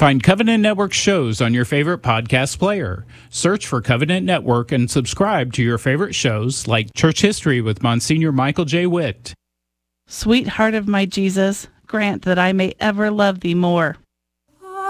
Find Covenant Network shows on your favorite podcast player. Search for Covenant Network and subscribe to your favorite shows like Church History with Monsignor Michael J. Witt. Sweet heart of my Jesus, grant that I may ever love thee more.